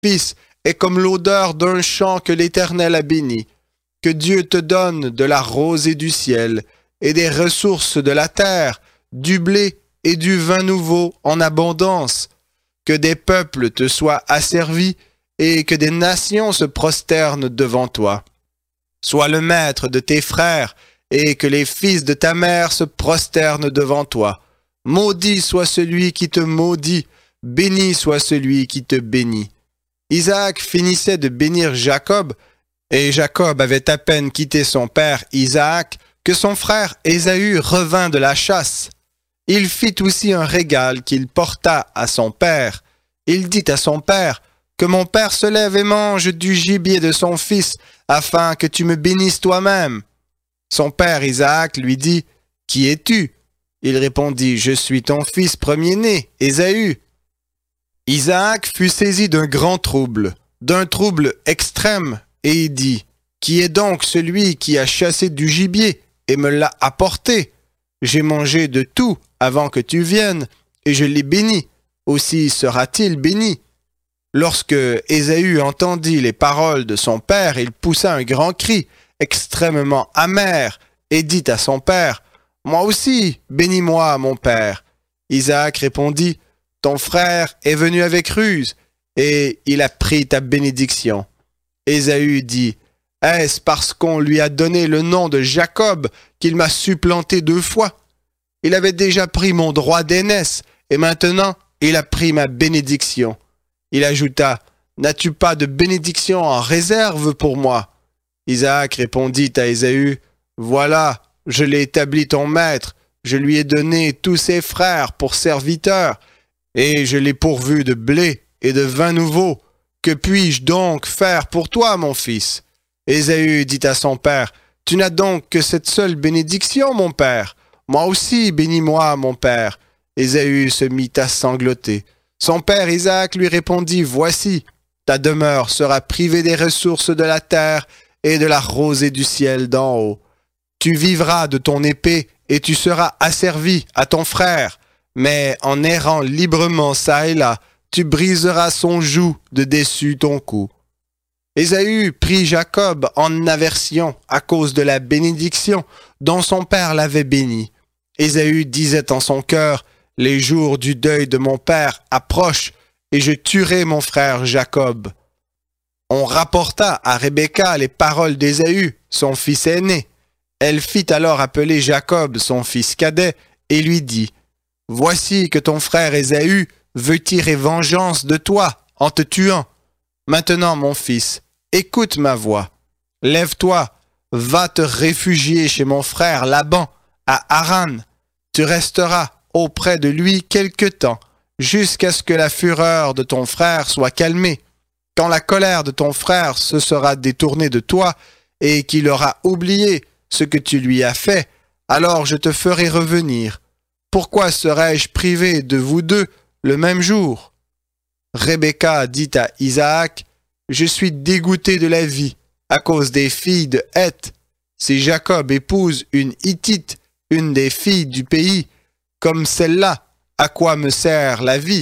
fils est comme l'odeur d'un champ que l'Éternel a béni. Que Dieu te donne de la rosée du ciel et des ressources de la terre, du blé et du vin nouveau en abondance. Que des peuples te soient asservis et que des nations se prosternent devant toi. Sois le maître de tes frères et que les fils de ta mère se prosternent devant toi. Maudit soit celui qui te maudit, béni soit celui qui te bénit. Isaac finissait de bénir Jacob, et Jacob avait à peine quitté son père Isaac que son frère Ésaü revint de la chasse. Il fit aussi un régal qu'il porta à son père. Il dit à son père, « Que mon père se lève et mange du gibier de son fils, afin que tu me bénisses toi-même. » Son père Isaac lui dit, « Qui es-tu » Il répondit, « Je suis ton fils premier-né, Ésaü. » Isaac fut saisi d'un grand trouble extrême, et il dit, « Qui est donc celui qui a chassé du gibier et me l'a apporté? J'ai mangé de tout avant que tu viennes, et je l'ai béni. Aussi sera-t-il béni. » Lorsque Ésaü entendit les paroles de son père, il poussa un grand cri, extrêmement amer, et dit à son père, « Moi aussi, bénis-moi, mon père. » Isaac répondit, « Ton frère est venu avec ruse, et il a pris ta bénédiction. » Ésaü dit, « Est-ce parce qu'on lui a donné le nom de Jacob qu'il m'a supplanté 2 fois? Il avait déjà pris mon droit d'aînesse, et maintenant il a pris ma bénédiction. » Il ajouta, « N'as-tu pas de bénédiction en réserve pour moi? » Isaac répondit à Ésaü, « Voilà, je l'ai établi ton maître, je lui ai donné tous ses frères pour serviteurs, et je l'ai pourvu de blé et de vin nouveau. Que puis-je donc faire pour toi, mon fils? » Ésaü dit à son père, « Tu n'as donc que cette seule bénédiction, mon père. Moi aussi, bénis-moi, mon père. » Ésaü se mit à sangloter. Son père Isaac lui répondit, « Voici, ta demeure sera privée des ressources de la terre et de la rosée du ciel d'en haut. Tu vivras de ton épée et tu seras asservi à ton frère, mais en errant librement çà et là, tu briseras son joug de dessus ton cou. » Ésaü prit Jacob en aversion à cause de la bénédiction dont son père l'avait béni. Ésaü disait en son cœur, « Les jours du deuil de mon père approchent, et je tuerai mon frère Jacob. » On rapporta à Rebecca les paroles d'Ésaü, son fils aîné. Elle fit alors appeler Jacob, son fils cadet, et lui dit, « Voici que ton frère Ésaü veut tirer vengeance de toi en te tuant. Maintenant, mon fils, écoute ma voix. Lève-toi, va te réfugier chez mon frère Laban, à Haran. Tu resteras auprès de lui quelque temps, jusqu'à ce que la fureur de ton frère soit calmée. Quand la colère de ton frère se sera détournée de toi et qu'il aura oublié ce que tu lui as fait, alors je te ferai revenir. Pourquoi serais-je privé de vous deux le même jour? » Rebecca dit à Isaac, « Je suis dégoûté de la vie à cause des filles de Heth. Si Jacob épouse une Hittite, une des filles du pays, comme celle-là, à quoi me sert la vie? »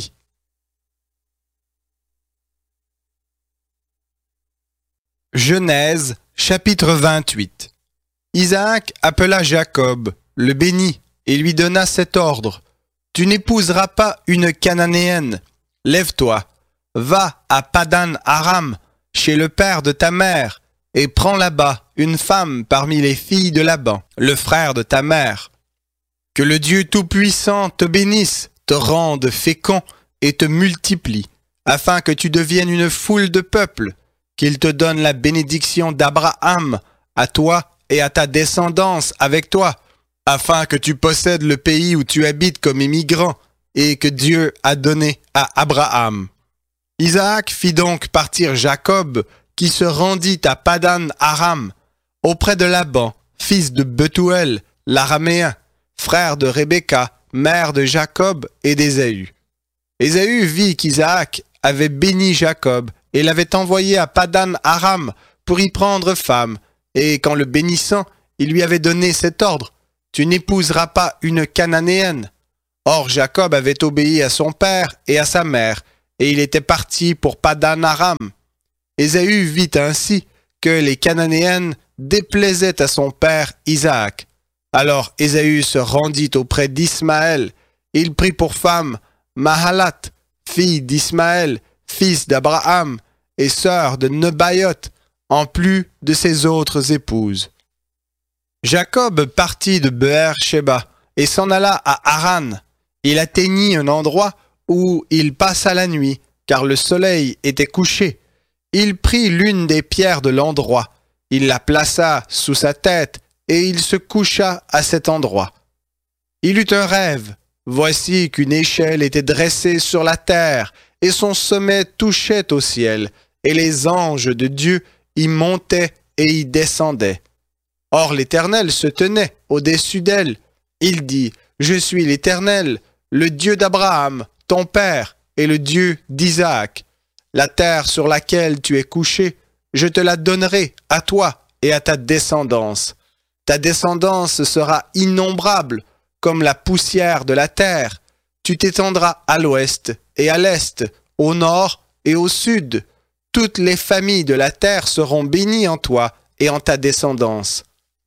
Genèse, chapitre 28. Isaac appela Jacob, le bénit, et lui donna cet ordre. « Tu n'épouseras pas une Cananéenne. Lève-toi, va à Padan-Aram, chez le père de ta mère, et prends là-bas une femme parmi les filles de Laban, le frère de ta mère. Que le Dieu Tout-Puissant te bénisse, te rende fécond et te multiplie, afin que tu deviennes une foule de peuples, qu'il te donne la bénédiction d'Abraham, à toi et à ta descendance avec toi, afin que tu possèdes le pays où tu habites comme immigrant, et que Dieu a donné à Abraham. » Isaac fit donc partir Jacob, qui se rendit à Padan-Aram, auprès de Laban, fils de Bethuel, l'araméen, frère de Rebecca, mère de Jacob et d'Ésaü. Ésaü vit qu'Isaac avait béni Jacob et l'avait envoyé à Padan-Aram pour y prendre femme, et qu'en le bénissant, il lui avait donné cet ordre, « Tu n'épouseras pas une Cananéenne. » Or Jacob avait obéi à son père et à sa mère, et il était parti pour Padan Aram. Ésaü vit ainsi que les Cananéennes déplaisaient à son père Isaac. Alors Ésaü se rendit auprès d'Ismaël. Il prit pour femme Mahalat, fille d'Ismaël, fils d'Abraham, et sœur de Nebaïoth, en plus de ses autres épouses. Jacob partit de Beër-Shéba et s'en alla à Haran. Il atteignit un endroit où il passa la nuit, car le soleil était couché. Il prit l'une des pierres de l'endroit, il la plaça sous sa tête, et il se coucha à cet endroit. Il eut un rêve. Voici qu'une échelle était dressée sur la terre, et son sommet touchait au ciel, et les anges de Dieu y montaient et y descendaient. Or l'Éternel se tenait au-dessus d'elle. Il dit, « Je suis l'Éternel, le Dieu d'Abraham, ton père, et le Dieu d'Isaac. La terre sur laquelle tu es couché, je te la donnerai à toi et à ta descendance. Ta descendance sera innombrable, comme la poussière de la terre. Tu t'étendras à l'ouest et à l'est, au nord et au sud. Toutes les familles de la terre seront bénies en toi et en ta descendance.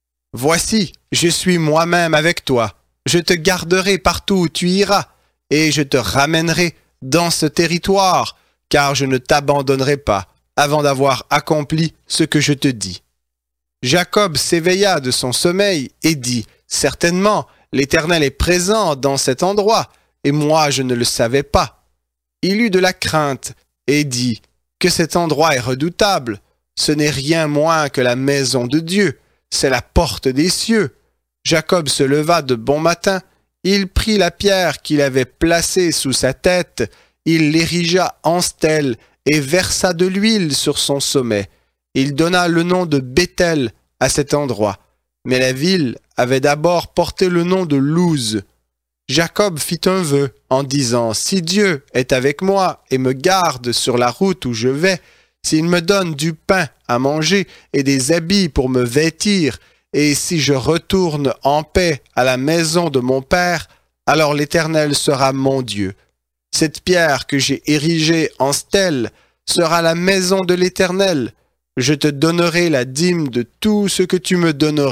Voici, je suis moi-même avec toi. Je te garderai partout où tu iras, et je te ramènerai dans ce territoire, car je ne t'abandonnerai pas avant d'avoir accompli ce que je te dis. » Jacob s'éveilla de son sommeil et dit, « Certainement, l'Éternel est présent dans cet endroit, et moi je ne le savais pas. » Il eut de la crainte et dit, « Que cet endroit est redoutable. Ce n'est rien moins que la maison de Dieu, c'est la porte des cieux. » Jacob se leva de bon matin, il prit la pierre qu'il avait placée sous sa tête, il l'érigea en stèle et versa de l'huile sur son sommet. Il donna le nom de Béthel à cet endroit. Mais la ville avait d'abord porté le nom de Luz. Jacob fit un vœu en disant, « Si Dieu est avec moi et me garde sur la route où je vais, s'il me donne du pain à manger et des habits pour me vêtir, et si je retourne en paix à la maison de mon père, alors l'Éternel sera mon Dieu. Cette pierre que j'ai érigée en stèle sera la maison de l'Éternel. Je te donnerai la dîme de tout ce que tu me donneras. »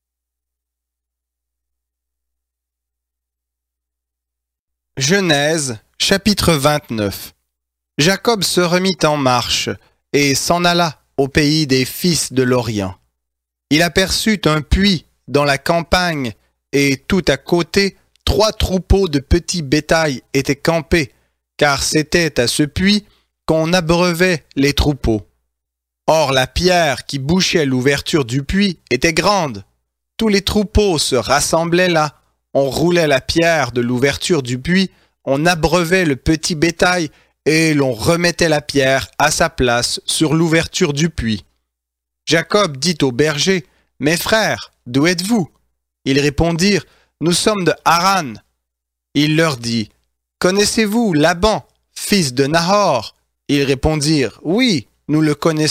Genèse, chapitre 29. Jacob se remit en marche et s'en alla au pays des fils de l'Orient. Il aperçut un puits dans la campagne et tout à côté, 3 troupeaux de petits bétail étaient campés, car c'était à ce puits qu'on abreuvait les troupeaux. Or la pierre qui bouchait l'ouverture du puits était grande. Tous les troupeaux se rassemblaient là. On roulait la pierre de l'ouverture du puits, on abreuvait le petit bétail et l'on remettait la pierre à sa place sur l'ouverture du puits. Jacob dit aux bergers, « Mes frères, d'où êtes-vous » Ils répondirent, « Nous sommes de Haran. » Il leur dit, « Connaissez-vous Laban, fils de Nahor » Ils répondirent, « Oui, nous le connaissons. »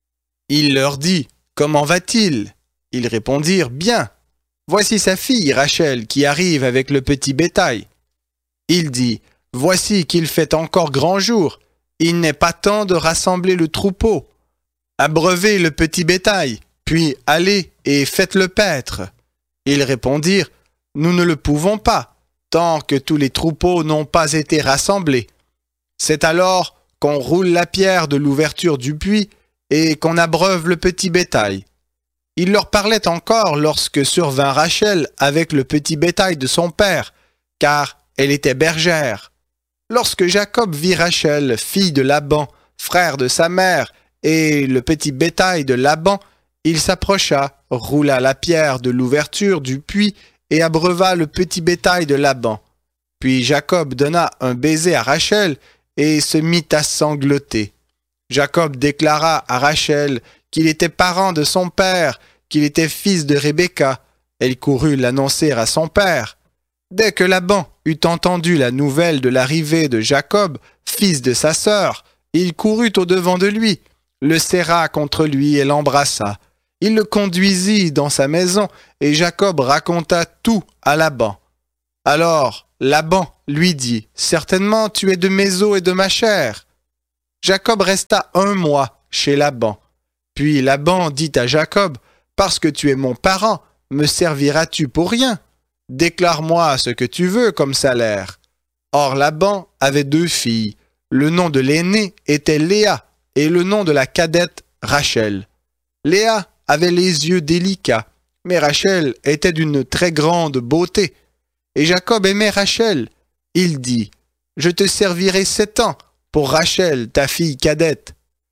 Il leur dit, « Comment va-t-il » Ils répondirent, « Bien. Voici sa fille Rachel qui arrive avec le petit bétail. » Il dit, « Voici qu'il fait encore grand jour. Il n'est pas temps de rassembler le troupeau. Abreuvez le petit bétail, puis allez et faites-le paître. » Ils répondirent, « Nous ne le pouvons pas, tant que tous les troupeaux n'ont pas été rassemblés. » C'est alors qu'on roule la pierre de l'ouverture du puits et qu'on abreuve le petit bétail. Il leur parlait encore lorsque survint Rachel avec le petit bétail de son père, car elle était bergère. Lorsque Jacob vit Rachel, fille de Laban, frère de sa mère, et le petit bétail de Laban, il s'approcha, roula la pierre de l'ouverture du puits et abreuva le petit bétail de Laban. Puis Jacob donna un baiser à Rachel et se mit à sangloter. Jacob déclara à Rachel qu'il était parent de son père, qu'il était fils de Rebecca. Elle courut l'annoncer à son père. Dès que Laban eut entendu la nouvelle de l'arrivée de Jacob, fils de sa sœur, il courut au-devant de lui, le serra contre lui et l'embrassa. Il le conduisit dans sa maison et Jacob raconta tout à Laban. Alors Laban lui dit, « Certainement tu es de mes os et de ma chair. » Jacob resta 1 mois chez Laban. Puis Laban dit à Jacob, « Parce que tu es mon parent, me serviras-tu pour rien? Déclare-moi ce que tu veux comme salaire. » Or Laban avait 2 filles. Le nom de l'aînée était Léa et le nom de la cadette Rachel. Léa avait les yeux délicats, mais Rachel était d'une très grande beauté. Et Jacob aimait Rachel. Il dit, « Je te servirai 7 ans pour Rachel, ta fille cadette. »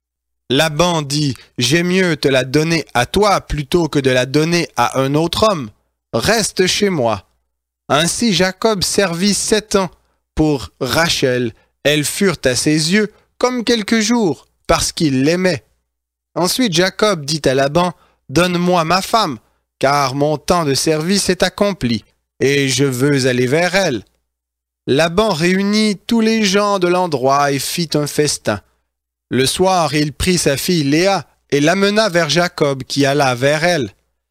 Laban dit, « J'aime mieux te la donner à toi plutôt que de la donner à un autre homme. Reste chez moi. » Ainsi Jacob servit 7 ans pour Rachel. Elles furent à ses yeux comme quelques jours, parce qu'il l'aimait. Ensuite Jacob dit à Laban, « Donne-moi ma femme, car mon temps de service est accompli, et je veux aller vers elle. » Laban réunit tous les gens de l'endroit et fit un festin. Le soir, il prit sa fille Léa et l'amena vers Jacob, qui alla vers elle.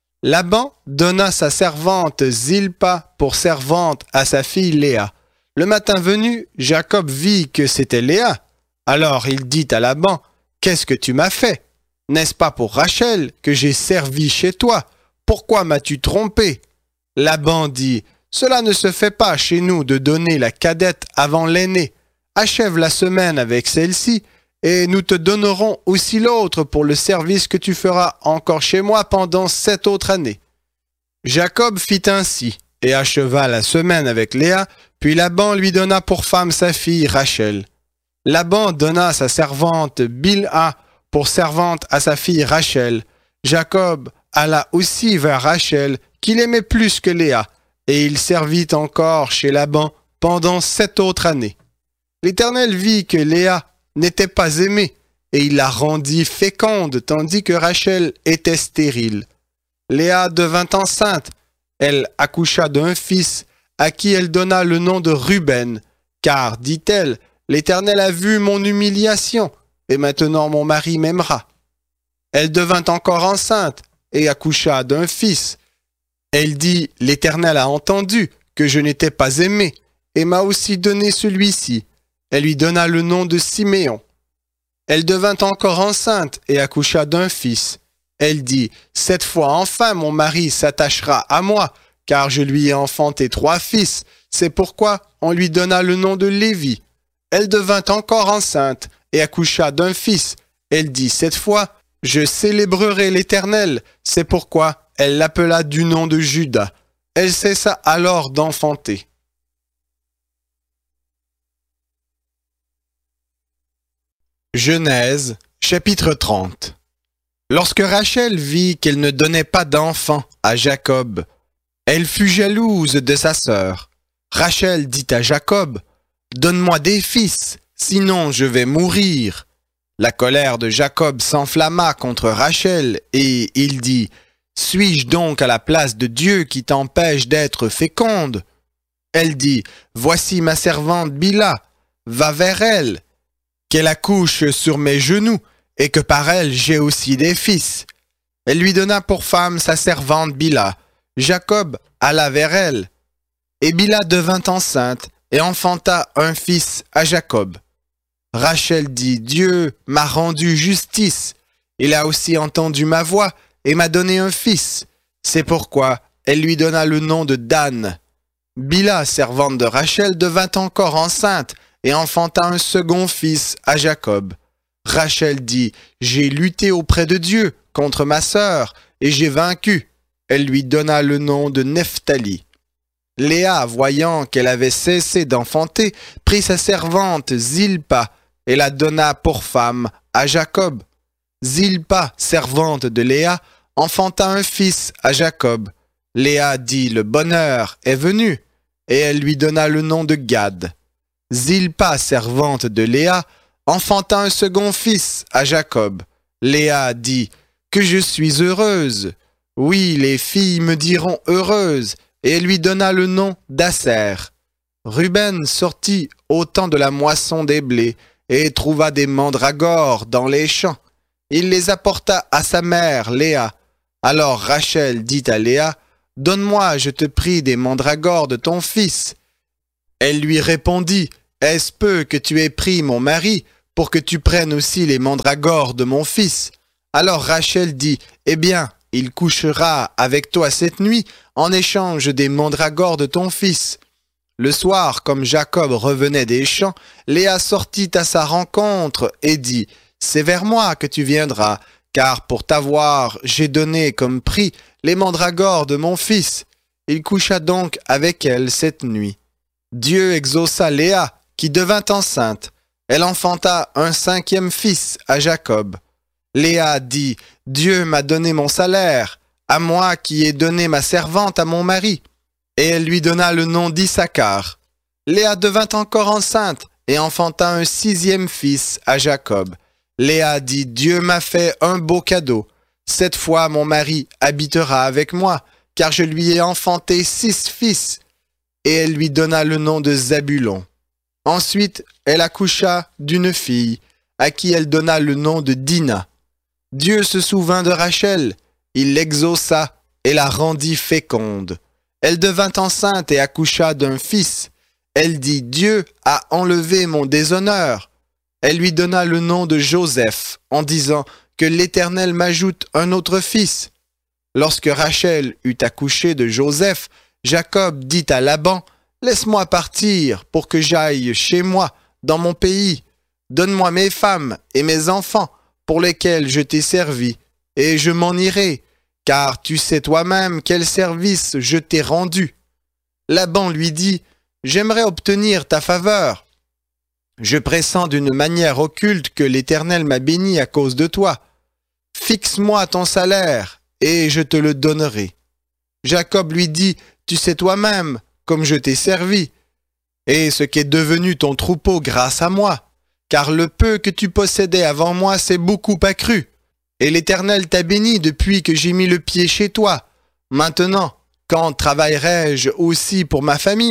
Laban donna sa servante Zilpa pour servante à sa fille Léa. Le matin venu, Jacob vit que c'était Léa. Alors il dit à Laban, « Qu'est-ce que tu m'as fait? N'est-ce pas pour Rachel que j'ai servi chez toi? Pourquoi m'as-tu trompé? » Laban dit, « Cela ne se fait pas chez nous de donner la cadette avant l'aînée. Achève la semaine avec celle-ci, et nous te donnerons aussi l'autre pour le service que tu feras encore chez moi pendant 7 autres années. » Jacob fit ainsi, et acheva la semaine avec Léa, puis Laban lui donna pour femme sa fille Rachel. Laban donna sa servante Bilha pour servante à sa fille Rachel. Jacob alla aussi vers Rachel, qu'il aimait plus que Léa, et il servit encore chez Laban pendant 7 autres années. L'Éternel vit que Léa n'était pas aimée, et il la rendit féconde, tandis que Rachel était stérile. Léa devint enceinte. Elle accoucha d'un fils, à qui elle donna le nom de Ruben, car, dit-elle, l'Éternel a vu mon humiliation, et maintenant mon mari m'aimera. Elle devint encore enceinte, et accoucha d'un fils. Elle dit, l'Éternel a entendu que je n'étais pas aimée, et m'a aussi donné celui-ci. Elle lui donna le nom de Siméon. Elle devint encore enceinte, et accoucha d'un fils. Elle dit, cette fois enfin mon mari s'attachera à moi, car je lui ai enfanté 3 fils. C'est pourquoi on lui donna le nom de Lévi. Elle devint encore enceinte et accoucha d'un fils. Elle dit, cette fois, je célébrerai l'Éternel. C'est pourquoi elle l'appela du nom de Juda. Elle cessa alors d'enfanter. Genèse, chapitre 30. Lorsque Rachel vit qu'elle ne donnait pas d'enfant à Jacob, elle fut jalouse de sa sœur. Rachel dit à Jacob, « Donne-moi des fils, sinon je vais mourir. » La colère de Jacob s'enflamma contre Rachel et il dit, « Suis-je donc à la place de Dieu qui t'empêche d'être féconde? » Elle dit, « Voici ma servante Bilha, va vers elle, qu'elle accouche sur mes genoux, et que par elle j'ai aussi des fils. » Elle lui donna pour femme sa servante Bilha. Jacob alla vers elle, et Bilha devint enceinte et enfanta un fils à Jacob. Rachel dit, « Dieu m'a rendu justice, il a aussi entendu ma voix et m'a donné un fils. » C'est pourquoi elle lui donna le nom de Dan. Bilha, servante de Rachel, devint encore enceinte et enfanta un second fils à Jacob. Rachel dit, « J'ai lutté auprès de Dieu contre ma sœur et j'ai vaincu. » Elle lui donna le nom de Nephtali. Léa, voyant qu'elle avait cessé d'enfanter, prit sa servante Zilpa et la donna pour femme à Jacob. Zilpa, servante de Léa, enfanta un fils à Jacob. Léa dit, « Le bonheur est venu » et elle lui donna le nom de Gad. Zilpa, servante de Léa, enfanta un second fils à Jacob. Léa dit, « Que je suis heureuse !» Oui, les filles me diront heureuse, et elle lui donna le nom d'Aser. Ruben sortit au temps de la moisson des blés, et trouva des mandragores dans les champs. Il les apporta à sa mère, Léa. Alors Rachel dit à Léa, « Donne-moi, je te prie, des mandragores de ton fils. » Elle lui répondit, « Est-ce peu que tu aies pris mon mari pour que tu prennes aussi les mandragores de mon fils ?» Alors Rachel dit, « Eh bien, il couchera avec toi cette nuit en échange des mandragores de ton fils. » Le soir, comme Jacob revenait des champs, Léa sortit à sa rencontre et dit, « C'est vers moi que tu viendras, car pour t'avoir, j'ai donné comme prix les mandragores de mon fils. » Il coucha donc avec elle cette nuit. Dieu exauça Léa, qui devint enceinte. Elle enfanta un 5e fils à Jacob. Léa dit, « Dieu m'a donné mon salaire, à moi qui ai donné ma servante à mon mari. » Et elle lui donna le nom d'Issachar. Léa devint encore enceinte et enfanta un 6e fils à Jacob. Léa dit, « Dieu m'a fait un beau cadeau. Cette fois mon mari habitera avec moi, car je lui ai enfanté 6 fils. » Et elle lui donna le nom de Zabulon. Ensuite, elle accoucha d'une fille, à qui elle donna le nom de Dina. Dieu se souvint de Rachel, il l'exauça et la rendit féconde. Elle devint enceinte et accoucha d'un fils. Elle dit, « Dieu a enlevé mon déshonneur. » Elle lui donna le nom de Joseph, en disant, « Que l'Éternel m'ajoute un autre fils. » Lorsque Rachel eut accouché de Joseph, Jacob dit à Laban, « Laisse-moi partir pour que j'aille chez moi, dans mon pays. Donne-moi mes femmes et mes enfants pour lesquels je t'ai servi, et je m'en irai, car tu sais toi-même quel service je t'ai rendu. » Laban lui dit, « J'aimerais obtenir ta faveur. Je pressens d'une manière occulte que l'Éternel m'a béni à cause de toi. Fixe-moi ton salaire, et je te le donnerai. » Jacob lui dit, « Tu sais toi-même, comme je t'ai servi, et ce qu'est devenu ton troupeau grâce à moi, car le peu que tu possédais avant moi s'est beaucoup accru, et l'Éternel t'a béni depuis que j'ai mis le pied chez toi. Maintenant, quand travaillerai-je aussi pour ma famille? »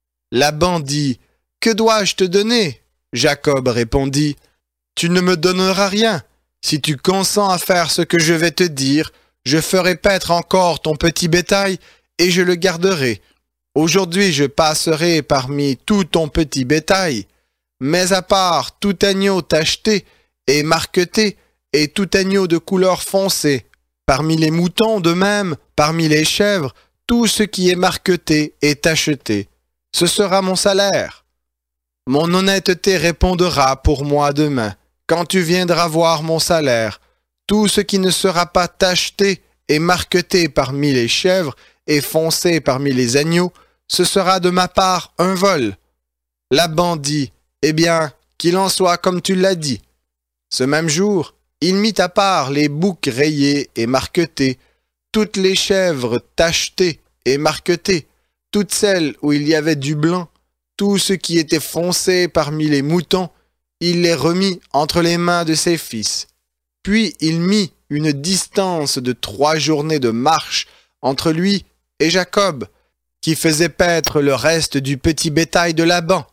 Laban dit, « Que dois-je te donner? » Jacob répondit, « Tu ne me donneras rien. Si tu consens à faire ce que je vais te dire, je ferai paître encore ton petit bétail et je le garderai. Aujourd'hui je passerai parmi tout ton petit bétail, mais à part tout agneau tacheté et marqueté et tout agneau de couleur foncée, parmi les moutons de même, parmi les chèvres, tout ce qui est marqueté et tacheté. Ce sera mon salaire. Mon honnêteté répondra pour moi demain, quand tu viendras voir mon salaire. Tout ce qui ne sera pas tacheté et marqueté parmi les chèvres et foncé parmi les agneaux, ce sera de ma part un vol. » Laban dit, « Eh bien, qu'il en soit comme tu l'as dit. » Ce même jour, il mit à part les boucs rayés et marquetés, toutes les chèvres tachetées et marquetées, toutes celles où il y avait du blanc, tout ce qui était foncé parmi les moutons, il les remit entre les mains de ses fils. Puis il mit une distance de 3 journées de marche entre lui et Jacob, qui faisait paître le reste du petit bétail de Laban.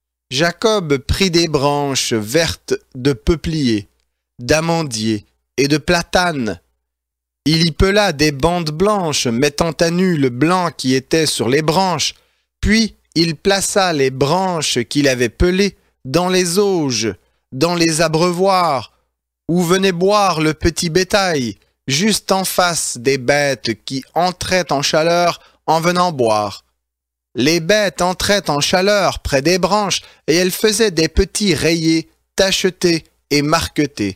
Jacob prit des branches vertes de peuplier, d'amandier et de platane. Il y pela des bandes blanches mettant à nu le blanc qui était sur les branches, puis il plaça les branches qu'il avait pelées dans les auges, dans les abreuvoirs, où venait boire le petit bétail, juste en face des bêtes qui entraient en chaleur en venant boire. Les bêtes entraient en chaleur près des branches et elles faisaient des petits rayés, tachetés et marquetés.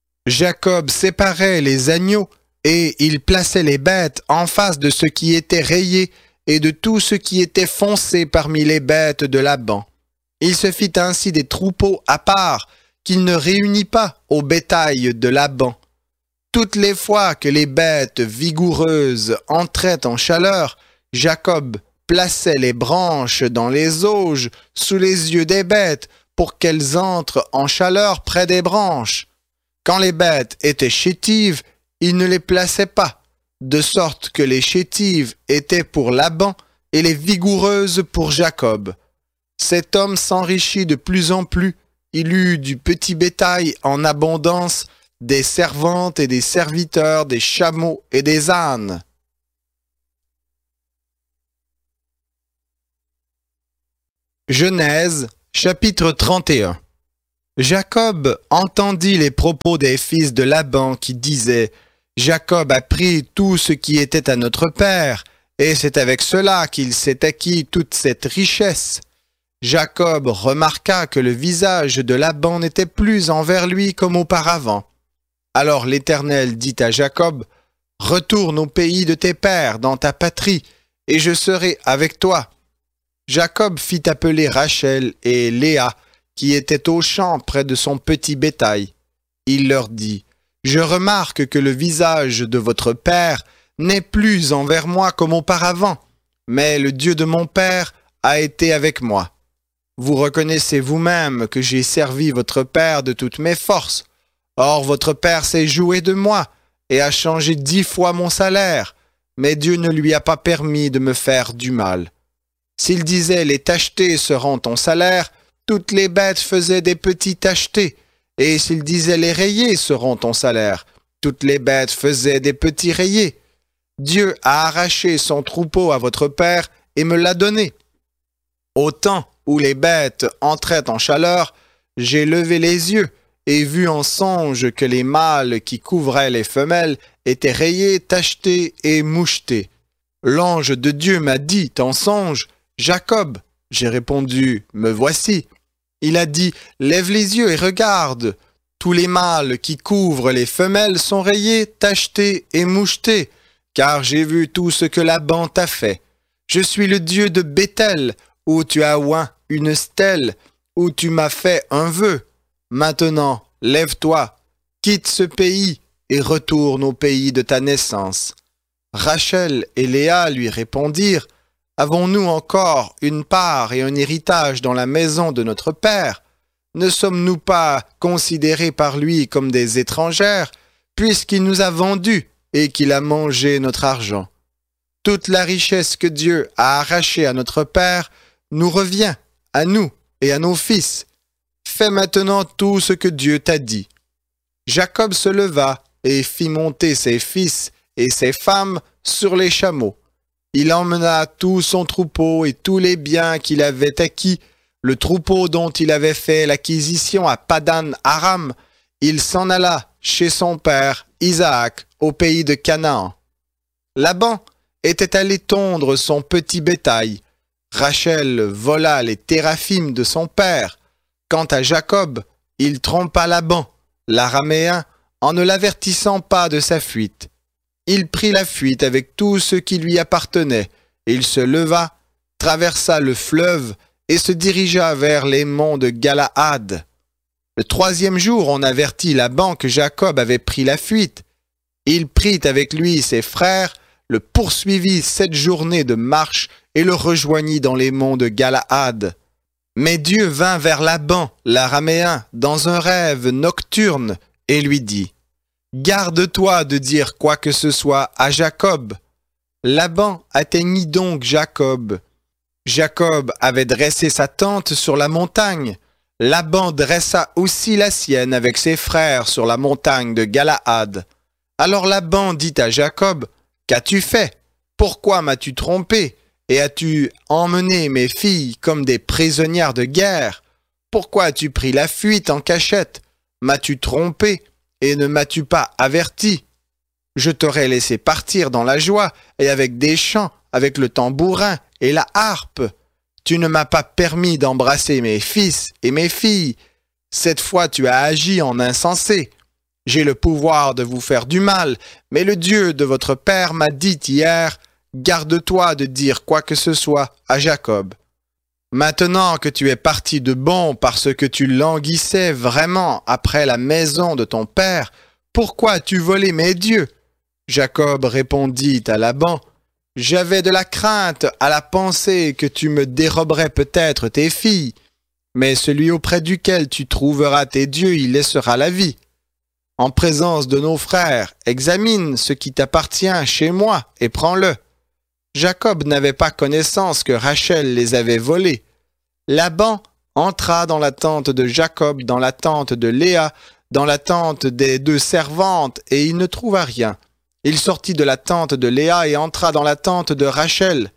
Jacob séparait les agneaux et il plaçait les bêtes en face de ce qui était rayé et de tout ce qui était foncé parmi les bêtes de Laban. Il se fit ainsi des troupeaux à part qu'il ne réunit pas au bétail de Laban. Toutes les fois que les bêtes vigoureuses entraient en chaleur, Jacob plaçait les branches dans les auges sous les yeux des bêtes pour qu'elles entrent en chaleur près des branches. Quand les bêtes étaient chétives, il ne les plaçait pas, de sorte que les chétives étaient pour Laban et les vigoureuses pour Jacob. Cet homme s'enrichit de plus en plus, il eut du petit bétail en abondance, des servantes et des serviteurs, des chameaux et des ânes. Genèse, chapitre 31. Jacob entendit les propos des fils de Laban qui disaient « Jacob a pris tout ce qui était à notre père, et c'est avec cela qu'il s'est acquis toute cette richesse. » Jacob remarqua que le visage de Laban n'était plus envers lui comme auparavant. Alors l'Éternel dit à Jacob « Retourne au pays de tes pères, dans ta patrie, et je serai avec toi. » Jacob fit appeler Rachel et Léa, qui étaient au champ près de son petit bétail. Il leur dit « Je remarque que le visage de votre père n'est plus envers moi comme auparavant, mais le Dieu de mon père a été avec moi. Vous reconnaissez vous-même que j'ai servi votre père de toutes mes forces. Or votre père s'est joué de moi et a changé 10 fois mon salaire, mais Dieu ne lui a pas permis de me faire du mal. S'il disait « Les tachetés seront ton salaire », toutes les bêtes faisaient des petits tachetés, et s'il disait « Les rayés seront ton salaire », toutes les bêtes faisaient des petits rayés. Dieu a arraché son troupeau à votre père et me l'a donné. Au temps où les bêtes entraient en chaleur, j'ai levé les yeux et vu en songe que les mâles qui couvraient les femelles étaient rayés, tachetés et mouchetés. L'ange de Dieu m'a dit en songe « Jacob ». J'ai répondu « Me voici ». Il a dit « Lève les yeux et regarde. Tous les mâles qui couvrent les femelles sont rayés, tachetés et mouchetés, car j'ai vu tout ce que Laban t'a fait. Je suis le Dieu de Béthel, où tu as oint une stèle, où tu m'as fait un vœu. Maintenant, lève-toi, quitte ce pays et retourne au pays de ta naissance. » Rachel et Léa lui répondirent « Avons-nous encore une part et un héritage dans la maison de notre père? Ne sommes-nous pas considérés par lui comme des étrangères, puisqu'il nous a vendus et qu'il a mangé notre argent? Toute la richesse que Dieu a arrachée à notre père nous revient, à nous et à nos fils. Fais maintenant tout ce que Dieu t'a dit. » Jacob se leva et fit monter ses fils et ses femmes sur les chameaux. Il emmena tout son troupeau et tous les biens qu'il avait acquis, le troupeau dont il avait fait l'acquisition à Padan Aram. Il s'en alla chez son père Isaac au pays de Canaan. Laban était allé tondre son petit bétail. Rachel vola les téraphimes de son père. Quant à Jacob, il trompa Laban, l'araméen, en ne l'avertissant pas de sa fuite. Il prit la fuite avec tout ce qui lui appartenait. Il se leva, traversa le fleuve et se dirigea vers les monts de Galaad. Le 3e jour, on avertit Laban que Jacob avait pris la fuite. Il prit avec lui ses frères, le poursuivit 7 journées de marche et le rejoignit dans les monts de Galaad. Mais Dieu vint vers Laban, l'araméen, dans un rêve nocturne et lui dit « Garde-toi de dire quoi que ce soit à Jacob. » Laban atteignit donc Jacob. Jacob avait dressé sa tente sur la montagne. Laban dressa aussi la sienne avec ses frères sur la montagne de Galaad. Alors Laban dit à Jacob « Qu'as-tu fait? Pourquoi m'as-tu trompé? Et as-tu emmené mes filles comme des prisonnières de guerre? Pourquoi as-tu pris la fuite en cachette? M'as-tu trompé et ne m'as-tu pas averti? Je t'aurais laissé partir dans la joie et avec des chants, avec le tambourin et la harpe. Tu ne m'as pas permis d'embrasser mes fils et mes filles. Cette fois tu as agi en insensé. J'ai le pouvoir de vous faire du mal, mais le Dieu de votre père m'a dit hier, garde-toi de dire quoi que ce soit à Jacob. Maintenant que tu es parti de bon parce que tu languissais vraiment après la maison de ton père, pourquoi as-tu volé mes dieux? Jacob répondit à Laban, j'avais de la crainte à la pensée que tu me déroberais peut-être tes filles, mais celui auprès duquel tu trouveras tes dieux y laissera la vie. En présence de nos frères, examine ce qui t'appartient chez moi et prends-le. Jacob n'avait pas connaissance que Rachel les avait volés. Laban entra dans la tente de Jacob, dans la tente de Léa, dans la tente des 2 servantes, et il ne trouva rien. Il sortit de la tente de Léa et entra dans la tente de Rachel.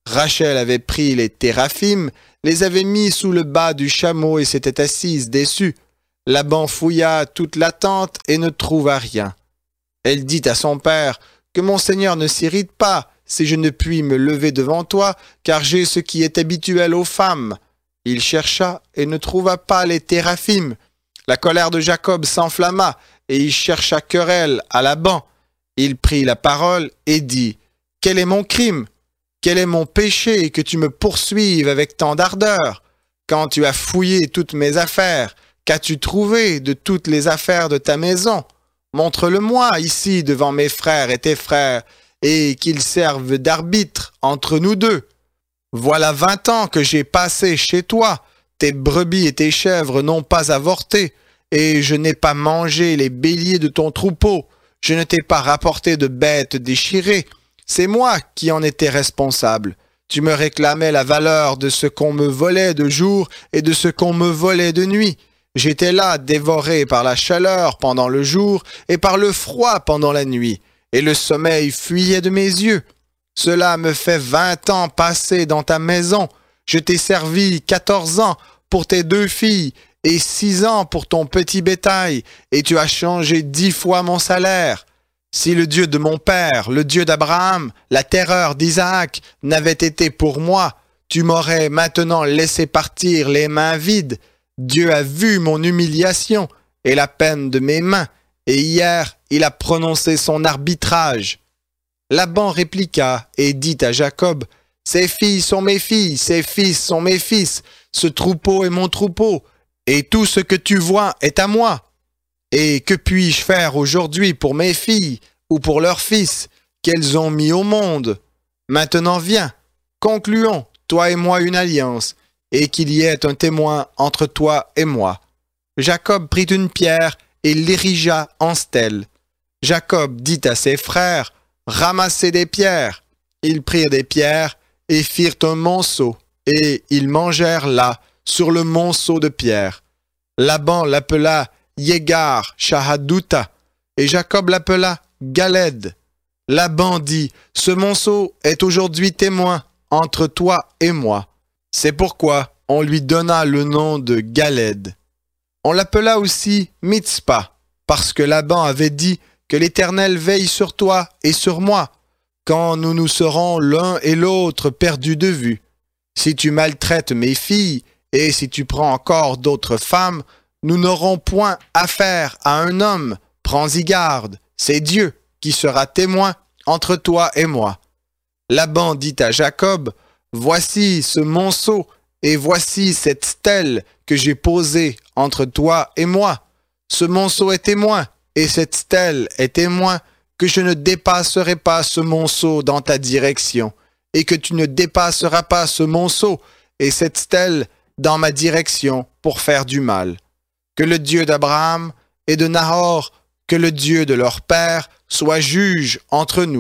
Rachel avait pris les téraphim, les avait mis sous le bas du chameau et s'était assise dessus. Laban fouilla toute la tente et ne trouva rien. Elle dit à son père, « Que mon Seigneur ne s'irrite pas, si je ne puis me lever devant toi, car j'ai ce qui est habituel aux femmes. » Il chercha et ne trouva pas les téraphim. La colère de Jacob s'enflamma, et il chercha querelle à Laban. Il prit la parole et dit, « Quel est mon crime? Quel est mon péché que tu me poursuives avec tant d'ardeur? Quand tu as fouillé toutes mes affaires, qu'as-tu trouvé de toutes les affaires de ta maison? Montre-le-moi ici devant mes frères et tes frères, et qu'ils servent d'arbitre entre nous deux. Voilà 20 ans que j'ai passé chez toi, tes brebis et tes chèvres n'ont pas avorté, et je n'ai pas mangé les béliers de ton troupeau, je ne t'ai pas rapporté de bêtes déchirées, c'est moi qui en étais responsable. Tu me réclamais la valeur de ce qu'on me volait de jour et de ce qu'on me volait de nuit. J'étais là, dévoré par la chaleur pendant le jour et par le froid pendant la nuit, et le sommeil fuyait de mes yeux. Cela me fait 20 ans passés dans ta maison. Je t'ai servi 14 ans pour tes 2 filles et 6 ans pour ton petit bétail, et tu as changé 10 fois mon salaire. Si le Dieu de mon père, le Dieu d'Abraham, la terreur d'Isaac, n'avait été pour moi, tu m'aurais maintenant laissé partir les mains vides. Dieu a vu mon humiliation et la peine de mes mains, et hier il a prononcé son arbitrage. » Laban répliqua et dit à Jacob, « Ces filles sont mes filles, ces fils sont mes fils, ce troupeau est mon troupeau, et tout ce que tu vois est à moi. Et que puis-je faire aujourd'hui pour mes filles ou pour leurs fils qu'elles ont mis au monde? Maintenant viens, concluons, toi et moi, une alliance, et qu'il y ait un témoin entre toi et moi. » Jacob prit une pierre et l'érigea en stèle. Jacob dit à ses frères, « Ramassez des pierres. » Ils prirent des pierres et firent un monceau, et ils mangèrent là, sur le monceau de pierres. Laban l'appela Yegar Shahaduta, et Jacob l'appela Galed. Laban dit, « Ce monceau est aujourd'hui témoin entre toi et moi. » C'est pourquoi on lui donna le nom de Galed. On l'appela aussi Mitzpah, parce que Laban avait dit que l'Éternel veille sur toi et sur moi, quand nous nous serons l'un et l'autre perdus de vue. Si tu maltraites mes filles, et si tu prends encore d'autres femmes, nous n'aurons point affaire à un homme, prends-y garde, c'est Dieu qui sera témoin entre toi et moi. Laban dit à Jacob, « Voici ce monceau, et voici cette stèle que j'ai posée entre toi et moi. Ce monceau est témoin, et cette stèle est témoin que je ne dépasserai pas ce monceau dans ta direction, et que tu ne dépasseras pas ce monceau et cette stèle dans ma direction pour faire du mal. Que le Dieu d'Abraham et de Nahor, que le Dieu de leur père, soit juge entre nous. »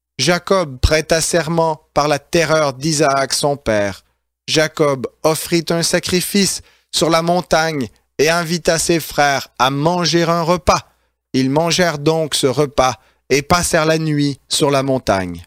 Jacob prêta serment par la terreur d'Isaac son père. Jacob offrit un sacrifice sur la montagne et invita ses frères à manger un repas. Ils mangèrent donc ce repas et passèrent la nuit sur la montagne.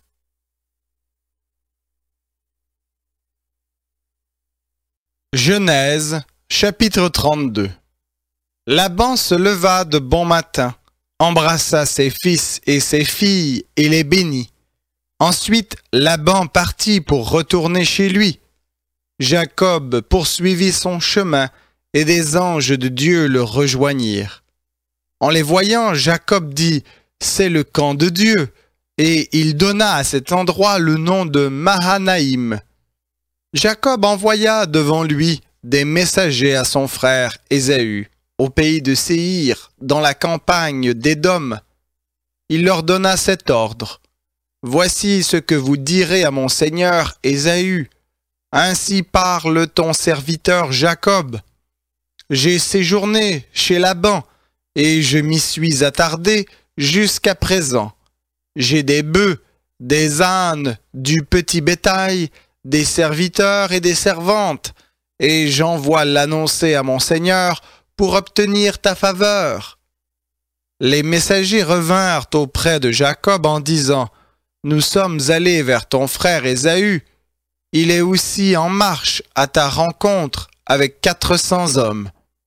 Genèse, chapitre 32. Laban se leva de bon matin, embrassa ses fils et ses filles et les bénit. Ensuite, Laban partit pour retourner chez lui. Jacob poursuivit son chemin et des anges de Dieu le rejoignirent. En les voyant, Jacob dit, « C'est le camp de Dieu », et il donna à cet endroit le nom de Mahanaïm. Jacob envoya devant lui des messagers à son frère Ésaü, au pays de Séhir, dans la campagne d'Édom. Il leur donna cet ordre. « Voici ce que vous direz à mon seigneur Ésaü. Ainsi parle ton serviteur Jacob. J'ai séjourné chez Laban, et je m'y suis attardé jusqu'à présent. J'ai des bœufs, des ânes, du petit bétail, des serviteurs et des servantes, et j'envoie l'annoncer à mon Seigneur pour obtenir ta faveur. » Les messagers revinrent auprès de Jacob en disant, « Nous sommes allés vers ton frère Ésaü, il est aussi en marche à ta rencontre avec 400 hommes.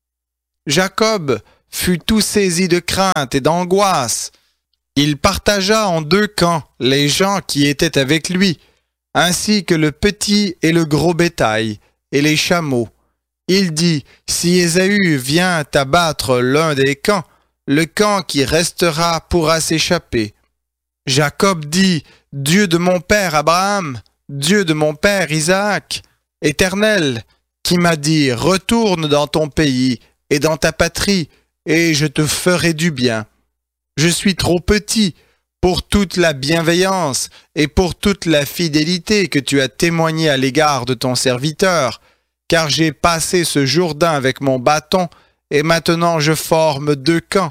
Jacob fut tout saisi de crainte et d'angoisse. Il partagea en 2 camps les gens qui étaient avec lui, ainsi que le petit et le gros bétail, et les chameaux. Il dit, si Ésaü vient abattre l'un des camps, le camp qui restera pourra s'échapper. Jacob dit, Dieu de mon père Abraham, Dieu de mon père Isaac, Éternel, qui m'a dit, retourne dans ton pays et dans ta patrie, et je te ferai du bien. Je suis trop petit pour toute la bienveillance et pour toute la fidélité que tu as témoignée à l'égard de ton serviteur, car j'ai passé ce Jourdain avec mon bâton, et maintenant je forme 2 camps.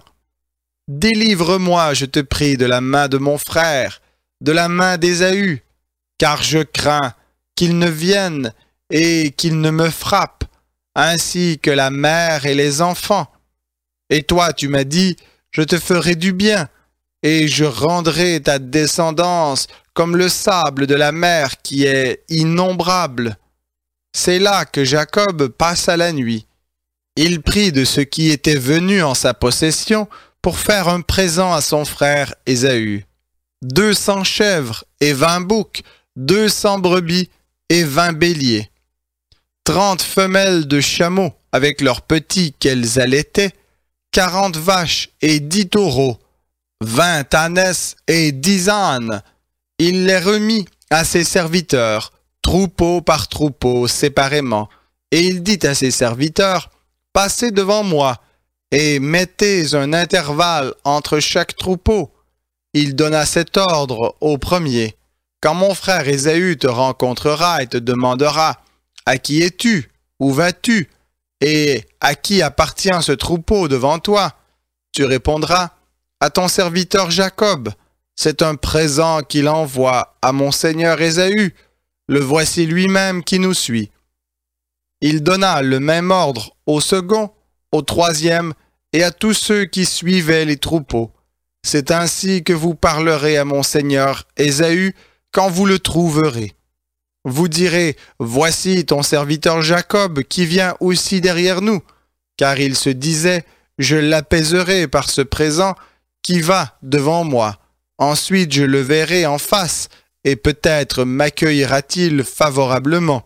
Délivre-moi, je te prie, de la main de mon frère, de la main d'Ésaü, car je crains qu'il ne vienne et qu'il ne me frappe, ainsi que la mère et les enfants. Et toi, tu m'as dit, je te ferai du bien, et je rendrai ta descendance comme le sable de la mer qui est innombrable. C'est là que Jacob passa la nuit. Il prit de ce qui était venu en sa possession pour faire un présent à son frère Ésaü. 200 chèvres et 20 boucs, 200 brebis et 20 béliers. 30 femelles de chameaux avec leurs petits qu'elles allaitaient, 40 vaches et 10 taureaux, 20 ânesses et 10 ânes. Il les remit à ses serviteurs, troupeau par troupeau, séparément. Et il dit à ses serviteurs, « Passez devant moi, et mettez un intervalle entre chaque troupeau. » Il donna cet ordre au premier. « Quand mon frère Ésaü te rencontrera et te demandera, « À qui es-tu? Où vas-tu? Et à qui appartient ce troupeau devant toi? » Tu répondras, « À ton serviteur Jacob. C'est un présent qu'il envoie à mon seigneur Ésaü. Le voici lui-même qui nous suit. » Il donna le même ordre au second, au troisième et à tous ceux qui suivaient les troupeaux. C'est ainsi que vous parlerez à mon seigneur Ésaü quand vous le trouverez. Vous direz, voici ton serviteur Jacob qui vient aussi derrière nous, car il se disait, je l'apaiserai par ce présent qui va devant moi. Ensuite je le verrai en face, et peut-être m'accueillera-t-il favorablement.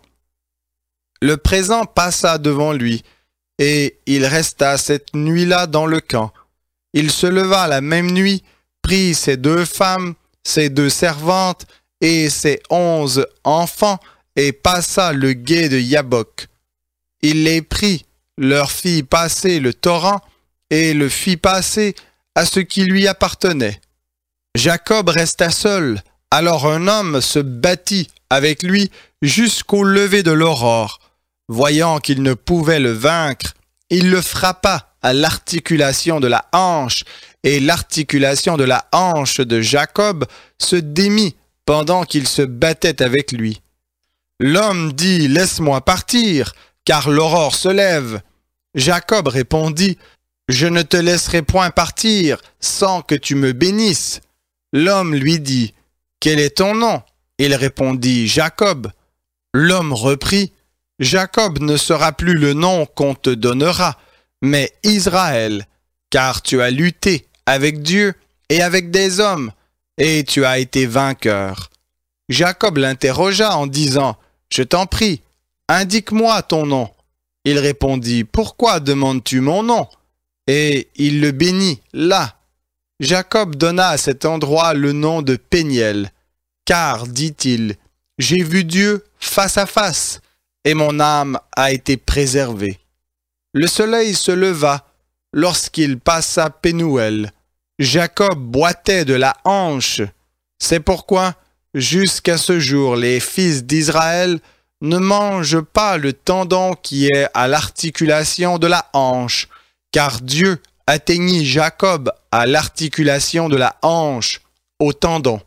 Le présent passa devant lui, et il resta cette nuit-là dans le camp. Il se leva la même nuit, prit ses 2 femmes, ses 2 servantes et ses 11 enfants, et passa le gué de Yabok. Il les prit, leur fit passer le torrent, et le fit passer à ce qui lui appartenait. Jacob resta seul, alors un homme se battit avec lui jusqu'au lever de l'aurore. Voyant qu'il ne pouvait le vaincre, il le frappa à l'articulation de la hanche, et l'articulation de la hanche de Jacob se démit pendant qu'il se battait avec lui. L'homme dit, « Laisse-moi partir, car l'aurore se lève. » Jacob répondit, « Je ne te laisserai point partir sans que tu me bénisses. » L'homme lui dit, « Quel est ton nom? » Il répondit, « Jacob. » L'homme reprit, « Jacob ne sera plus le nom qu'on te donnera, mais Israël, car tu as lutté avec Dieu et avec des hommes, et tu as été vainqueur. » Jacob l'interrogea en disant, « Je t'en prie, indique-moi ton nom. » Il répondit, « Pourquoi demandes-tu mon nom? » Et il le bénit là. Jacob donna à cet endroit le nom de Péniel, car, dit-il, « J'ai vu Dieu face à face, et mon âme a été préservée. » Le soleil se leva lorsqu'il passa Pénuel. Jacob boitait de la hanche. C'est pourquoi, jusqu'à ce jour, les fils d'Israël ne mangent pas le tendon qui est à l'articulation de la hanche, car Dieu atteignit Jacob à l'articulation de la hanche, au tendon.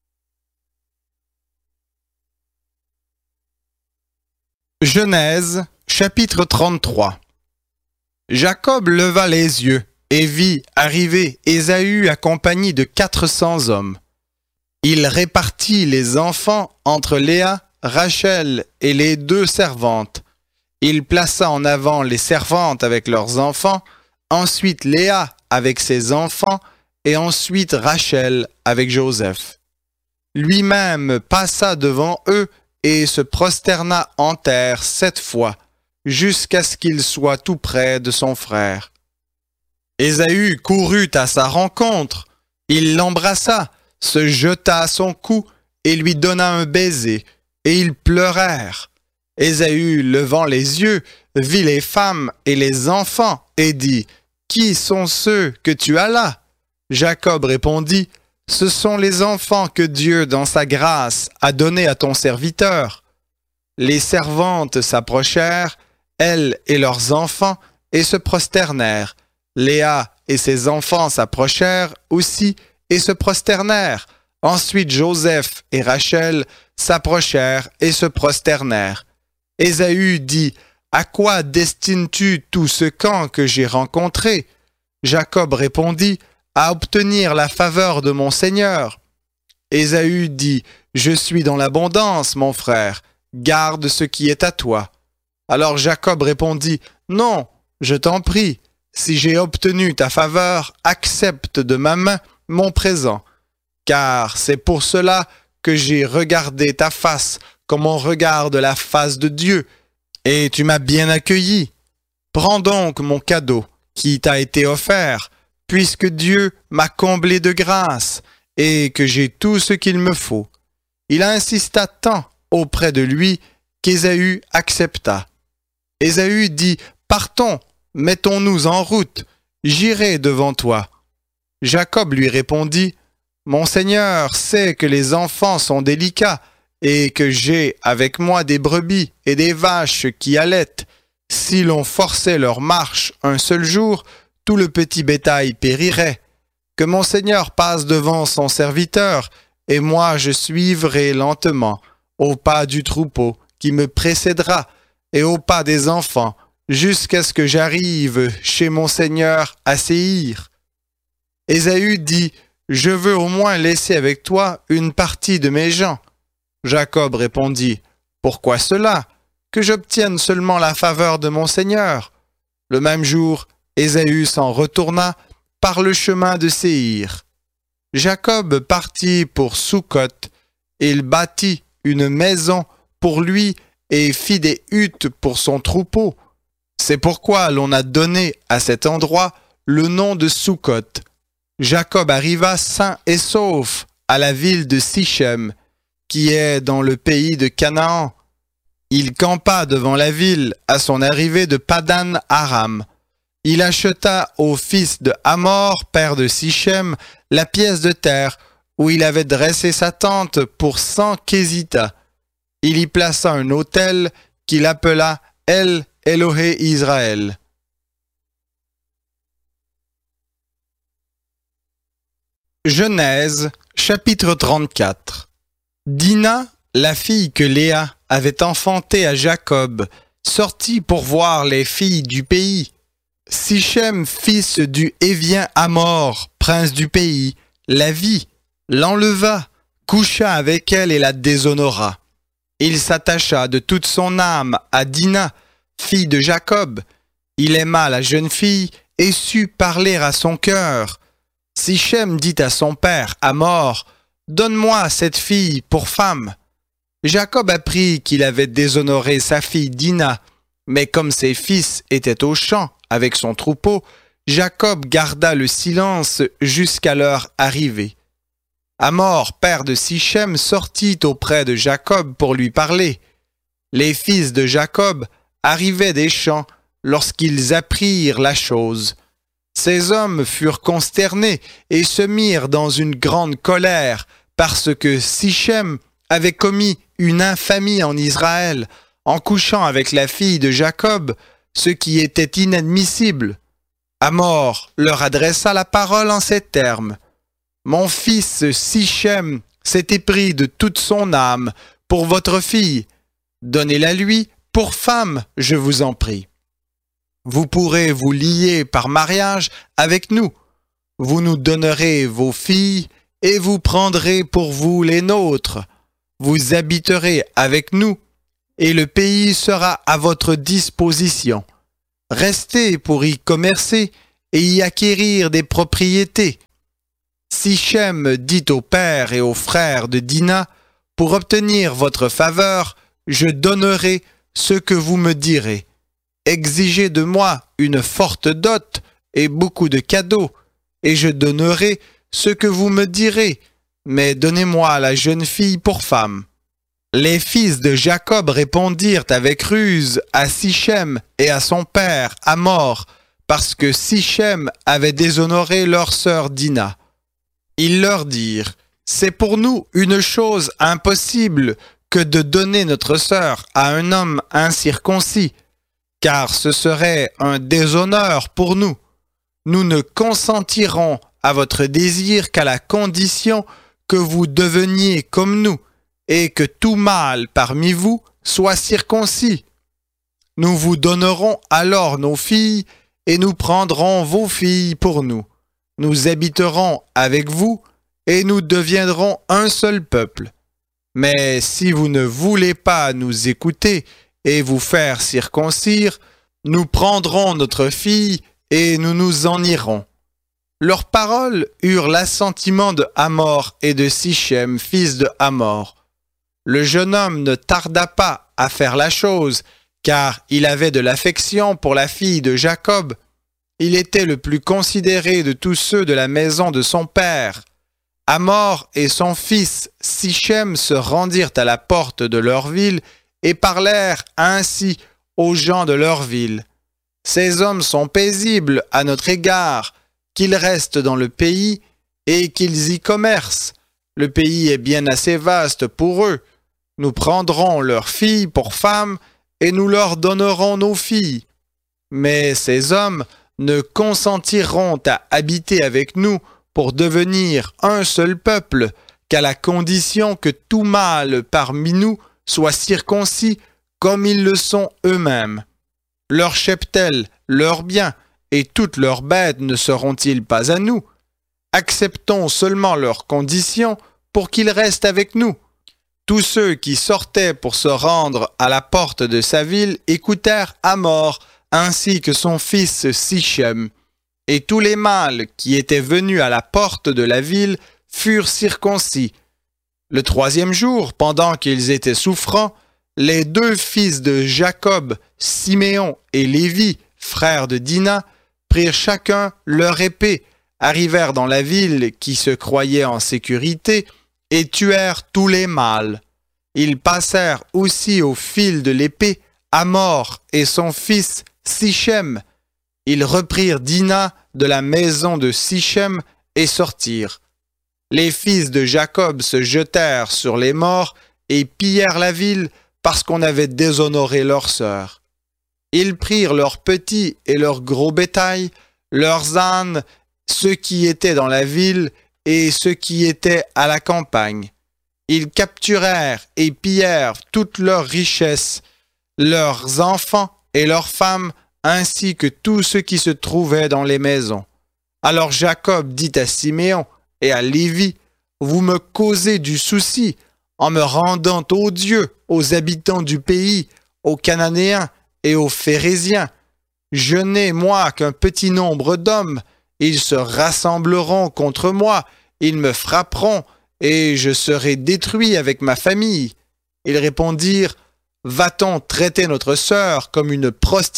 Genèse, chapitre 33. Jacob leva les yeux et vit arriver Ésaü accompagné de 400 hommes. Il répartit les enfants entre Léa Rachel et les 2 servantes. Il plaça en avant les servantes avec leurs enfants, ensuite Léa avec ses enfants, et ensuite Rachel avec Joseph. Lui-même passa devant eux et se prosterna en terre 7 fois, jusqu'à ce qu'il soit tout près de son frère. Ésaü courut à sa rencontre, il l'embrassa, se jeta à son cou et lui donna un baiser, et ils pleurèrent. Ésaü, levant les yeux, vit les femmes et les enfants, et dit, « Qui sont ceux que tu as là ?» Jacob répondit, « Ce sont les enfants que Dieu, dans sa grâce, a donnés à ton serviteur. » Les servantes s'approchèrent, elles et leurs enfants, et se prosternèrent. Léa et ses enfants s'approchèrent aussi et se prosternèrent. Ensuite Joseph et Rachel s'approchèrent et se prosternèrent. Ésaü dit, « À quoi destines-tu tout ce camp que j'ai rencontré ?» Jacob répondit, « À obtenir la faveur de mon Seigneur. » Ésaü dit, « Je suis dans l'abondance, mon frère, garde ce qui est à toi. » Alors Jacob répondit, « Non, je t'en prie, si j'ai obtenu ta faveur, accepte de ma main mon présent, car c'est pour cela que j'ai regardé ta face comme on regarde la face de Dieu, et tu m'as bien accueilli. Prends donc mon cadeau qui t'a été offert, puisque Dieu m'a comblé de grâce, et que j'ai tout ce qu'il me faut. » Il insista tant auprès de lui qu'Ésaü accepta. Ésaü dit, « Partons, mettons-nous en route, j'irai devant toi. » Jacob lui répondit, « Mon Seigneur sait que les enfants sont délicats, et que j'ai avec moi des brebis et des vaches qui allaitent. Si l'on forçait leur marche un seul jour, tout le petit bétail périrait. Que mon Seigneur passe devant son serviteur, et moi je suivrai lentement, au pas du troupeau qui me précédera, et au pas des enfants, jusqu'à ce que j'arrive chez mon Seigneur à Séhir. » Ésaü dit, « Je veux au moins laisser avec toi une partie de mes gens. » Jacob répondit, « Pourquoi cela? Que j'obtienne seulement la faveur de mon Seigneur. » Le même jour, Ésaü s'en retourna par le chemin de Séhir. Jacob partit pour Sukkot. Il bâtit une maison pour lui et fit des huttes pour son troupeau. C'est pourquoi l'on a donné à cet endroit le nom de Sukkot. Jacob arriva sain et sauf à la ville de Sichem, qui est dans le pays de Canaan. Il campa devant la ville à son arrivée de Padan Aram. Il acheta au fils de Hamor, père de Sichem, la pièce de terre où il avait dressé sa tente pour 100 késitas. Il y plaça un autel qu'il appela El Elohé Israël. Genèse, chapitre 34. Dina, la fille que Léa avait enfantée à Jacob, sortit pour voir les filles du pays. Sichem, fils du Hévien Hamor, prince du pays, la vit, l'enleva, coucha avec elle et la déshonora. Il s'attacha de toute son âme à Dina, fille de Jacob. Il aima la jeune fille et sut parler à son cœur. Sichem dit à son père Hamor, « Donne-moi cette fille pour femme. » Jacob apprit qu'il avait déshonoré sa fille Dina, mais comme ses fils étaient au champ avec son troupeau, Jacob garda le silence jusqu'à leur arrivée. Hamor, père de Sichem, sortit auprès de Jacob pour lui parler. Les fils de Jacob arrivaient des champs lorsqu'ils apprirent la chose. Ces hommes furent consternés et se mirent dans une grande colère parce que Sichem avait commis une infamie en Israël en couchant avec la fille de Jacob, ce qui était inadmissible. Hamor leur adressa la parole en ces termes. « Mon fils Sichem s'est épris de toute son âme pour votre fille. Donnez-la lui pour femme, je vous en prie. Vous pourrez vous lier par mariage avec nous. Vous nous donnerez vos filles et vous prendrez pour vous les nôtres. vous habiterez avec nous, et le pays sera à votre disposition. Restez pour y commercer et y acquérir des propriétés. Sichem dit au père et aux frères de Dina, pour obtenir votre faveur, je donnerai ce que vous me direz. Exigez de moi une forte dot et beaucoup de cadeaux, et je donnerai ce que vous me direz, mais donnez-moi la jeune fille pour femme. Les fils de Jacob répondirent avec ruse à Sichem et à son père Hamor, parce que Sichem avait déshonoré leur sœur Dina. Ils leur dirent, « C'est pour nous une chose impossible que de donner notre sœur à un homme incirconcis, car ce serait un déshonneur pour nous. Nous ne consentirons à votre désir qu'à la condition que vous deveniez comme nous, et que tout mâle parmi vous soit circoncis. Nous vous donnerons alors nos filles, et nous prendrons vos filles pour nous. Nous habiterons avec vous, et nous deviendrons un seul peuple. Mais si vous ne voulez pas nous écouter et vous faire circoncire, nous prendrons notre fille, et nous nous en irons. » Leurs paroles eurent l'assentiment de Hamor et de Sichem, fils de Hamor. Le jeune homme ne tarda pas à faire la chose, car il avait de l'affection pour la fille de Jacob. Il était le plus considéré de tous ceux de la maison de son père. Hamor et son fils Sichem se rendirent à la porte de leur ville et parlèrent ainsi aux gens de leur ville. « Ces hommes sont paisibles à notre égard, qu'ils restent dans le pays et qu'ils y commercent. Le pays est bien assez vaste pour eux. Nous prendrons leurs filles pour femmes et nous leur donnerons nos filles. Mais ces hommes ne consentiront à habiter avec nous pour devenir un seul peuple qu'à la condition que tout mâle parmi nous soit circoncis comme ils le sont eux-mêmes. Leur cheptel, leurs biens et toutes leurs bêtes ne seront-ils pas à nous? Acceptons seulement leurs conditions pour qu'ils restent avec nous. » Tous ceux qui sortaient pour se rendre à la porte de sa ville écoutèrent Hamor, ainsi que son fils Sichem. Et tous les mâles qui étaient venus à la porte de la ville furent circoncis. Le troisième jour, pendant qu'ils étaient souffrants, les deux fils de Jacob, Siméon et Lévi, frères de Dina, prirent chacun leur épée, arrivèrent dans la ville qui se croyait en sécurité, et tuèrent tous les mâles. Ils passèrent aussi au fil de l'épée Hamor et son fils Sichem. Ils reprirent Dina de la maison de Sichem et sortirent. Les fils de Jacob se jetèrent sur les morts et pillèrent la ville parce qu'on avait déshonoré leur sœur. Ils prirent leurs petits et leurs gros bétail, leurs ânes, ceux qui étaient dans la ville et ceux qui étaient à la campagne. Ils capturèrent et pillèrent toutes leurs richesses, leurs enfants et leurs femmes, ainsi que tous ceux qui se trouvaient dans les maisons. Alors Jacob dit à Siméon et à Lévi, « Vous me causez du souci en me rendant odieux aux habitants du pays, aux Cananéens et aux Phérésiens. Je n'ai, moi, qu'un petit nombre d'hommes. Ils se rassembleront contre moi, ils me frapperont, et je serai détruit avec ma famille. » Ils répondirent, « Va-t-on traiter notre sœur comme une prostituée ?»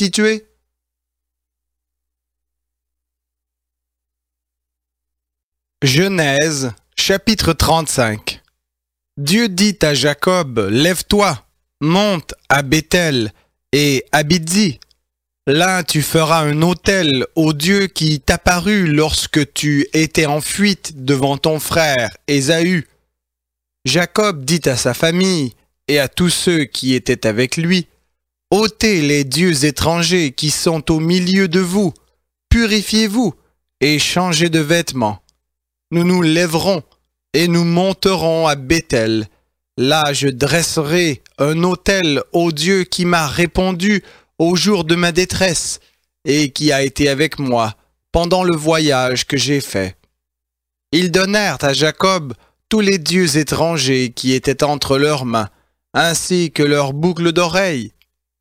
Genèse, chapitre 35. Dieu dit à Jacob, « Lève-toi, monte à Béthel et habite-y. Là tu feras un autel au Dieu qui t'apparut lorsque tu étais en fuite devant ton frère Ésaü. » Jacob dit à sa famille et à tous ceux qui étaient avec lui, « Ôtez les dieux étrangers qui sont au milieu de vous, purifiez-vous et changez de vêtements. Nous nous lèverons et nous monterons à Béthel. Là je dresserai un autel au Dieu qui m'a répondu au jour de ma détresse et qui a été avec moi pendant le voyage que j'ai fait. » Ils donnèrent à Jacob tous les dieux étrangers qui étaient entre leurs mains, ainsi que leurs boucles d'oreilles.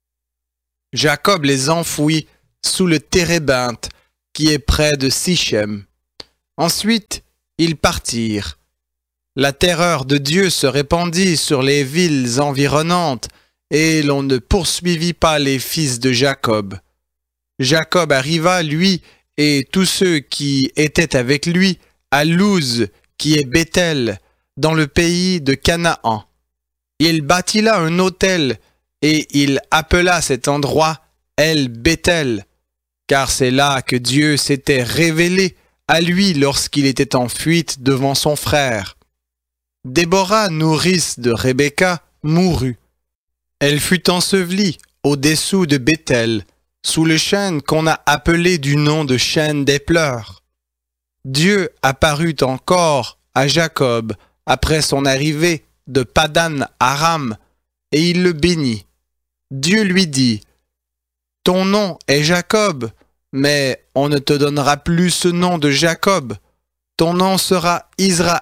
Jacob les enfouit sous le térébinthe qui est près de Sichem. Ensuite, ils partirent. La terreur de Dieu se répandit sur les villes environnantes, et l'on ne poursuivit pas les fils de Jacob. Jacob arriva, lui, et tous ceux qui étaient avec lui, à Luz, qui est Béthel, dans le pays de Canaan. Il bâtit là un autel, et il appela cet endroit El Béthel, car c'est là que Dieu s'était révélé à lui lorsqu'il était en fuite devant son frère. Déborah, nourrice de Rebecca, mourut. Elle fut ensevelie au-dessous de Béthel, sous le chêne qu'on a appelé du nom de chêne des pleurs. Dieu apparut encore à Jacob après son arrivée de Padan Aram, et il le bénit. Dieu lui dit, « Ton nom est Jacob, mais on ne te donnera plus ce nom de Jacob, ton nom sera Israël. »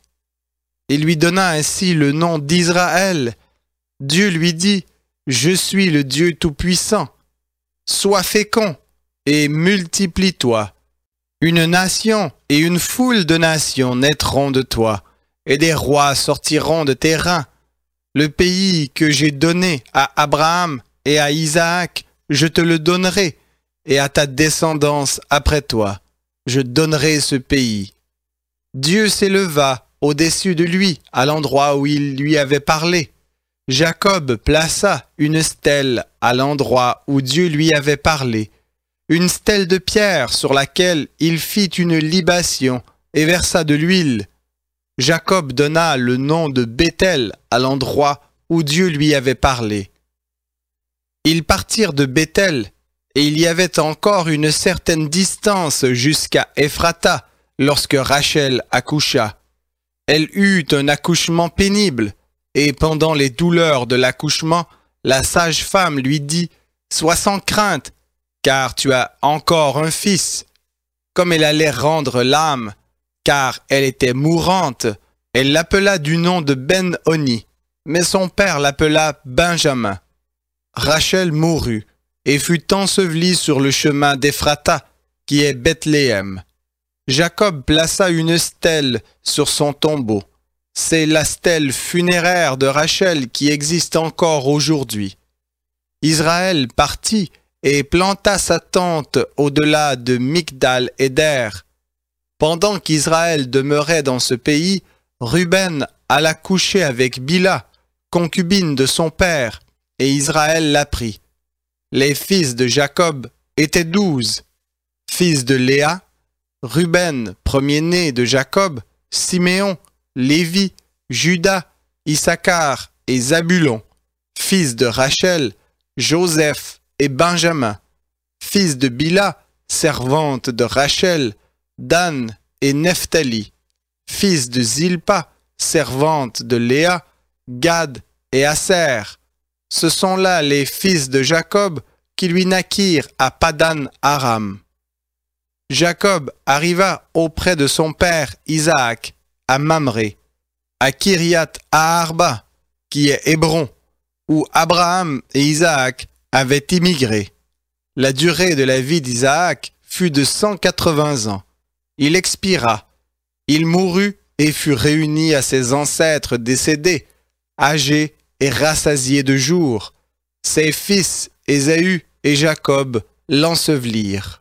Il lui donna ainsi le nom d'Israël. Dieu lui dit, « Je suis le Dieu Tout-Puissant. Sois fécond et multiplie-toi. Une nation et une foule de nations naîtront de toi, et des rois sortiront de tes reins. Le pays que j'ai donné à Abraham et à Isaac, je te le donnerai, et à ta descendance après toi, je donnerai ce pays. » Dieu s'éleva au-dessus de lui, à l'endroit où il lui avait parlé. Jacob plaça une stèle à l'endroit où Dieu lui avait parlé, une stèle de pierre sur laquelle il fit une libation et versa de l'huile. Jacob donna le nom de Béthel à l'endroit où Dieu lui avait parlé. Ils partirent de Béthel, et il y avait encore une certaine distance jusqu'à Ephrata lorsque Rachel accoucha. Elle eut un accouchement pénible, et pendant les douleurs de l'accouchement, la sage-femme lui dit « Sois sans crainte, car tu as encore un fils. » Comme elle allait rendre l'âme, car elle était mourante, elle l'appela du nom de Ben-Oni, mais son père l'appela Benjamin. Rachel mourut et fut ensevelie sur le chemin d'Ephrata, qui est Bethléem. Jacob plaça une stèle sur son tombeau. C'est la stèle funéraire de Rachel qui existe encore aujourd'hui. Israël partit et planta sa tente au-delà de Migdal-Éder. Pendant qu'Israël demeurait dans ce pays, Ruben alla coucher avec Bila, concubine de son père, et Israël l'apprit. Les fils de Jacob étaient 12. Fils de Léa, Ruben, premier-né de Jacob, Siméon, Lévi, Juda, Issachar et Zabulon. Fils de Rachel, Joseph et Benjamin. Fils de Bila, servante de Rachel, Dan et Nephtali. Fils de Zilpa, servante de Léa, Gad et Aser. Ce sont là les fils de Jacob qui lui naquirent à Padan Aram. Jacob arriva auprès de son père Isaac à Mamré, à Kiriath Arba, qui est Hébron, où Abraham et Isaac avaient immigré. La durée de la vie d'Isaac fut de 180 ans. Il expira. Il mourut et fut réuni à ses ancêtres décédés, âgés et rassasiés de jours. Ses fils Ésaü et Jacob l'ensevelirent.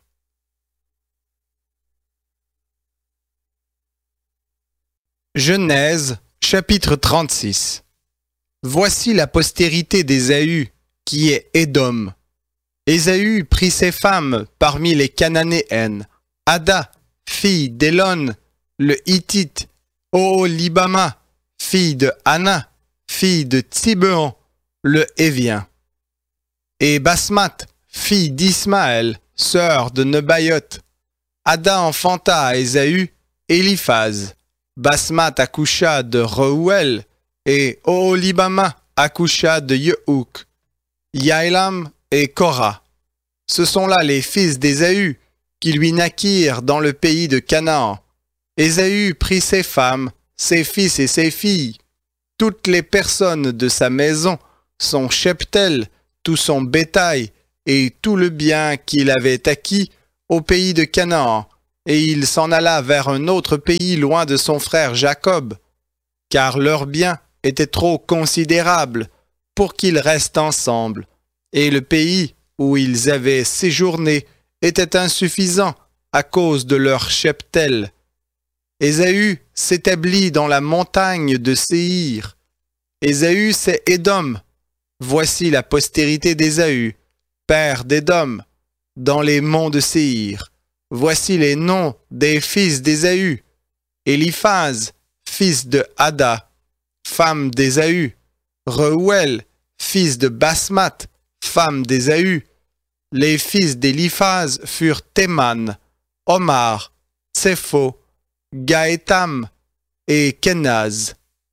Genèse, chapitre 36. Voici la postérité d'Ésaü, qui est Édom. Ésaü prit ses femmes parmi les Cananéennes, Ada, fille d'Élon, le Hittite, Oholibama, fille de Anna, fille de Tibéon, le Hévien, et Basmath, fille d'Ismaël, sœur de Nebaïoth. Ada enfanta à Ésaü Éliphaz. Basmath accoucha de Reuel, et Oholibama accoucha de Yehouk, Yaélam et Korah. Ce sont là les fils d'Ésaü, qui lui naquirent dans le pays de Canaan. Ésaü prit ses femmes, ses fils et ses filles, toutes les personnes de sa maison, son cheptel, tout son bétail et tout le bien qu'il avait acquis au pays de Canaan, et il s'en alla vers un autre pays loin de son frère Jacob, car leurs biens étaient trop considérables pour qu'ils restent ensemble, et le pays où ils avaient séjourné était insuffisant à cause de leur cheptel. Ésaü s'établit dans la montagne de Séhir. Ésaü, c'est Édom. Voici la postérité d'Ésaü, père d'Édom, dans les monts de Séhir. Voici les noms des fils d'Ésaü. Éliphaz, fils de Ada, femme d'Ésaü. Reuel, fils de Basmath, femme d'Ésaü. Les fils d'Éliphaz furent Théman, Omar, Tsépho, Gaétam et Kenaz.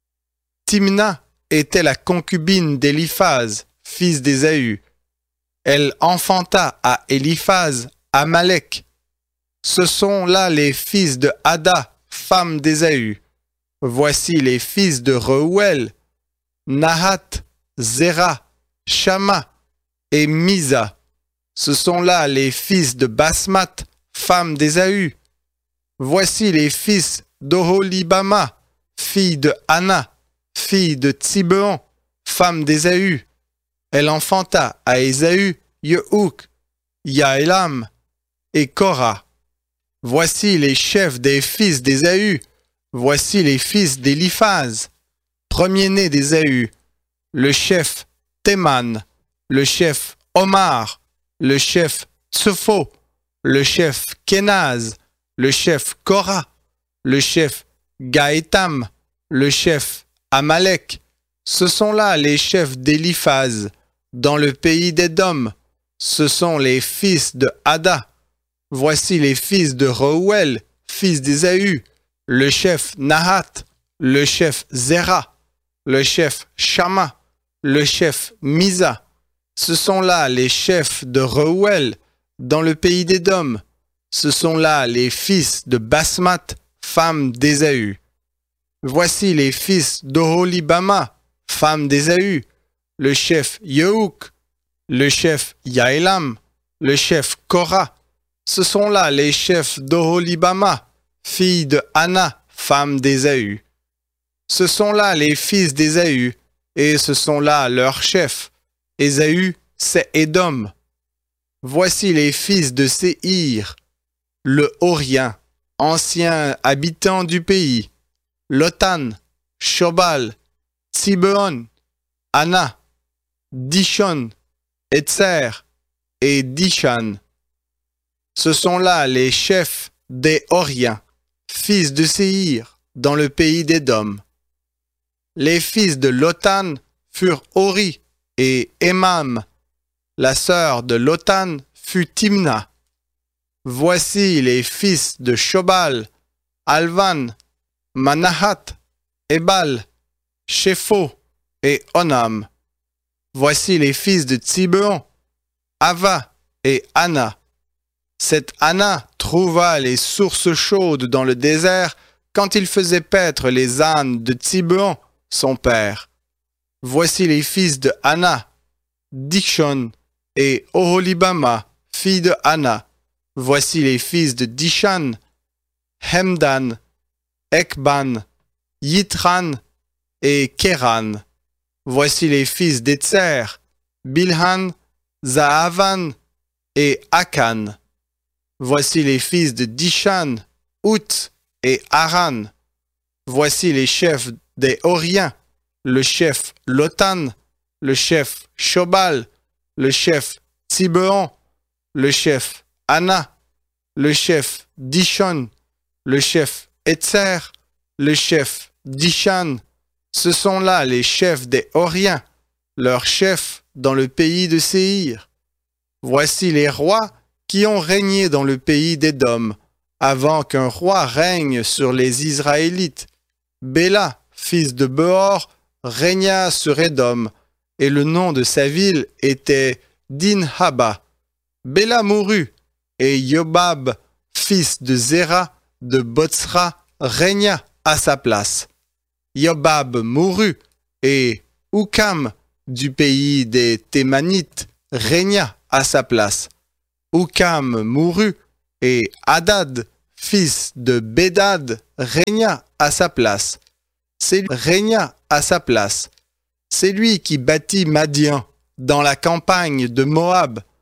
Timna était la concubine d'Éliphaz, fils d'Ésaü. Elle enfanta à Éliphaz Amalek. Ce sont là les fils de Ada, femme d'Ésaü. Voici les fils de Reuel, Nahath, Zéra, Shama et Misa. Ce sont là les fils de Basmath, femme d'Ésaü. Voici les fils d'Oholibama, fille de Anna, fille de Tsibeon, femme d'Ésaü. Elle enfanta à Ésaü Yehouk, Yaélam et Korah. Voici les chefs des fils d'Ésaü. Voici les fils d'Éliphaz, premier-né d'Ésaü, le chef Théman, le chef Omar, le chef Tsepho, le chef Kenaz, le chef Korah, le chef Gaétam, le chef Amalek. Ce sont là les chefs d'Éliphaz, dans le pays d'Édom. Ce sont les fils de Ada. Voici les fils de Reuel, fils d'Ésaü, le chef Nahath, le chef Zéra, le chef Shama, le chef Misa. Ce sont là les chefs de Reuel, dans le pays d'Édom. Ce sont là les fils de Basmath, femme d'Ésaü. Voici les fils d'Oholibama, femme d'Ésaü, le chef Yehouk, le chef Yaélam, le chef Korah. Ce sont là les chefs d'Oholibama, fille de Anna, femme d'Ésaü. Ce sont là les fils d'Ésaü, et ce sont là leurs chefs. Ésaü, c'est Édom. Voici les fils de Séhir, le Horien, ancien habitant du pays, Lotan, Shobal, Tsibeon, Anna, Dishon, Etzer et Dishan. Ce sont là les chefs des Horiens, fils de Séhir, dans le pays d'Édom. Les fils de Lotan furent Hori et Emam. La sœur de Lotan fut Timna. Voici les fils de Shobal, Alvan, Manahath, Ebal, Shepho et Onam. Voici les fils de Tsibeon, Ava et Anna. Cette Anna trouva les sources chaudes dans le désert quand il faisait paître les ânes de Tsibeon, son père. Voici les fils de Anna, Dishon et Oholibama, fille de Anna. Voici les fils de Dishan, Hemdan, Ekban, Yitran et Kéran. Voici les fils d'Etzer, Bilhan, Zahavan et Akan. Voici les fils de Dishan, Out et Aran. Voici les chefs des Horiens, le chef Lotan, le chef Shobal, le chef Tsibeon, le chef Anna, le chef Dishon, le chef Etzer, le chef Dishan. Ce sont là les chefs des Horiens, leurs chefs dans le pays de Séhir. Voici les rois qui ont régné dans le pays d'Édom, avant qu'un roi règne sur les Israélites. Béla, fils de Beor, régna sur Édom, et le nom de sa ville était Dinhaba. Béla mourut, et Yobab, fils de Zéra, de Botsra, régna à sa place. Yobab mourut, et Oukam du pays des Thémanites régna à sa place. Oukam mourut, et Hadad, fils de Bédad, régna à sa place. C'est lui qui bâtit Madian dans la campagne de Moab,